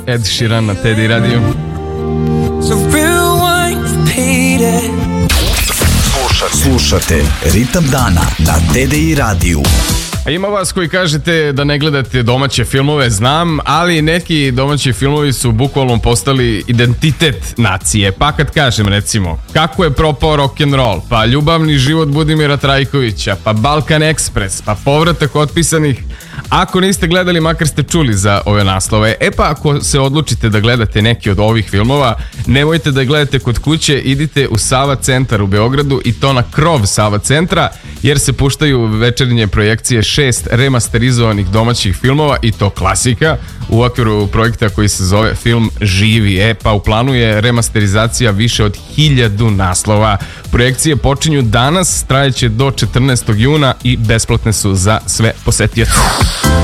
Ed Sheeran na TDI Radio. Slušate Ritam dana na TDI Radio. A ima vas koji kažete da ne gledate domaće filmove, znam, ali neki domaći filmovi su bukvalno postali identitet nacije. Pa kad kažem, recimo, Kako je propao rock'n'roll, pa Ljubavni život Budimira Trajkovića, pa Balkan Express, pa Povratak otpisanih. Ako niste gledali, makar ste čuli za ove naslove. E pa ako se odlučite da gledate neki od ovih filmova, nemojte da gledate kod kuće, idite u Sava centar u Beogradu i to na krov Sava centra, jer se puštaju večernje projekcije 6 remasterizovanih domaćih filmova i to klasika u okviru projekta koji se zove Film Živi. E pa u planu je remasterizacija više od 1000 naslova. Projekcije počinju danas, trajeće do 14. juna i besplatne su za sve posetioce.